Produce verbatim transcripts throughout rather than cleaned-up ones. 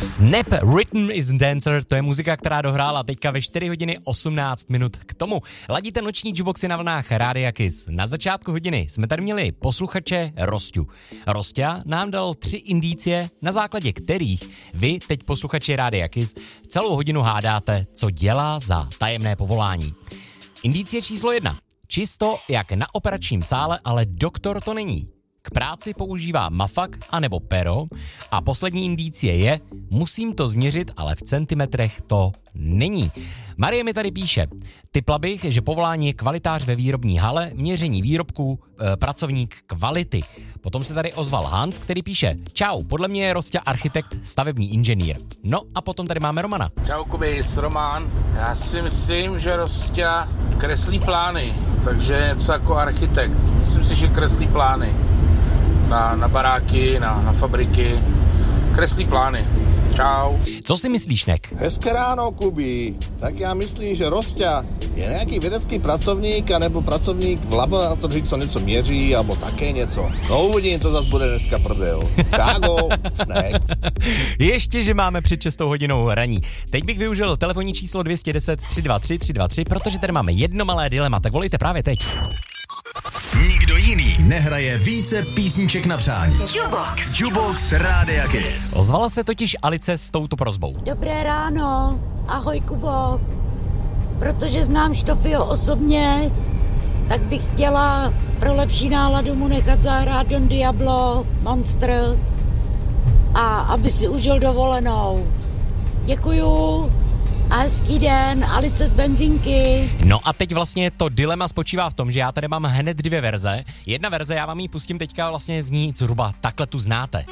Snap Rhythm is Dancer, to je muzika, která dohrála teďka ve čtyři hodiny osmnáct minut. K tomu ladíte noční jukeboxy na vlnách Rádia Kiss. Na začátku hodiny jsme tady měli posluchače Rosťu. Rosťa nám dal tři indicie, na základě kterých vy teď posluchači Rádia Kiss celou hodinu hádáte, co dělá za tajemné povolání. Indicie číslo jedna. Čisto jak na operačním sále, ale doktor to není. K práci používá mafak anebo pero. A poslední indicie je, musím to změřit, ale v centimetrech to není. Marie mi tady píše, tipla bych, že povolání je kvalitář ve výrobní hale, měření výrobků, e, pracovník kvality. Potom se tady ozval Hans, který píše, čau, podle mě je Rosťa architekt, stavební inženýr. No a potom tady máme Romana. Čau, Kubis, Roman. Já si myslím, že Rosťa kreslí plány, takže něco jako architekt. Myslím si, že kreslí plány na, na baráky, na, na fabriky. Kreslí plány. Čau. Co si myslíš, Nek? Hezké ráno, Kubi. Tak já myslím, že Rosťa je nějaký vědecký pracovník, anebo pracovník v laboratoři, co něco měří, alebo také něco. No uvidím, to zase bude dneska prdel. Kágo, Nek. Ještě, že máme před šestou hodinou raní. Teď bych využil telefonní číslo dvě jedna deset tři dva tři tři dva tři, protože tady máme jedno malé dilema, tak volejte právě teď. Nikdo jiný nehraje více písniček na přání. Jukebox. Jukebox Rádia Kiss. Ozvala se totiž Alice s touto prosbou. Dobré ráno, ahoj Kubo. Protože znám Štofio osobně, tak bych chtěla pro lepší náladu mu nechat zahrát Don Diablo, Monster a aby si užil dovolenou. Děkuju. A hezký den, Alice z Benzínky. No a teď vlastně to dilema spočívá v tom, že já tady mám hned dvě verze. Jedna verze, já vám ji pustím teďka, vlastně zní zhruba takhle, tu znáte.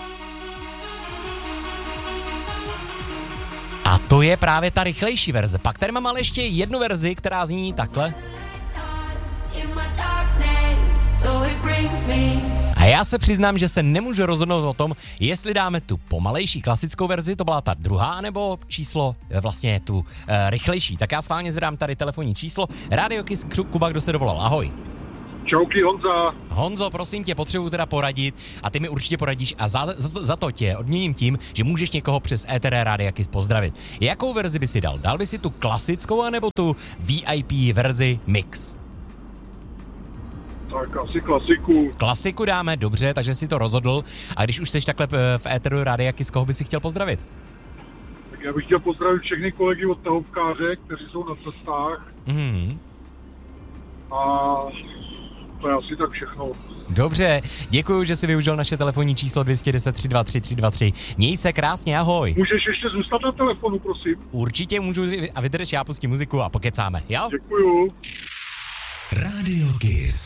A to je právě ta rychlejší verze. Pak tady mám ale ještě jednu verzi, která zní takhle. A já se přiznám, že se nemůžu rozhodnout o tom, jestli dáme tu pomalejší klasickou verzi, to byla ta druhá, nebo číslo vlastně tu uh, rychlejší. Tak já schválně zvedám tady telefonní číslo. Radio Kiss, Kuba, kdo se dovolal? Ahoj. Čauky, Honza. Honzo, prosím tě, potřebuji teda poradit a ty mi určitě poradíš a za, za, to, za to tě odměním tím, že můžeš někoho přes éter Rádia Kiss pozdravit. Jakou verzi by si dal? Dal by si tu klasickou anebo tu V I P verzi mix? Tak asi klasiku. Klasiku dáme, dobře, takže si to rozhodl. A když už jsi takhle v éteru Rádia Kiss, koho by si chtěl pozdravit? Tak já bych chtěl pozdravit všechny kolegy od Tahovkáře, kteří jsou na cestách. Mhm. A to je asi tak všechno. Dobře, děkuji, že jsi využil naše telefonní číslo dvě jedna deset tři dva tři tři dva tři. Měj se krásně, ahoj. Můžeš ještě zůstat na telefonu, prosím? Určitě můžu a vydrž, já pustím muziku a pokecáme, jo? Děkuju. Radio Kiss.